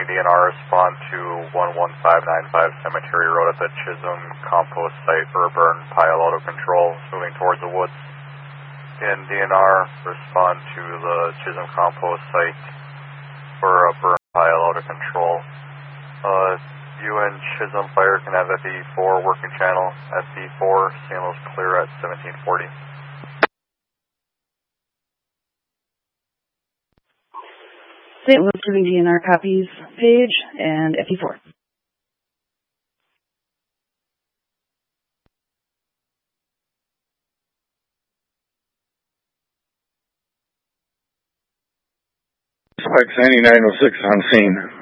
DNR, respond to 11595 Cemetery Road at the Chisholm Compost Site for a burn pile out of control, moving towards the woods. In DNR, respond to the Chisholm Compost Site for a burn pile out of control. You and Chisholm Fire can have FE4 working channel. FE4, signals clear at 1740. St. Louis giving DNR copies, Page and FE4. Spikes 9906 on scene.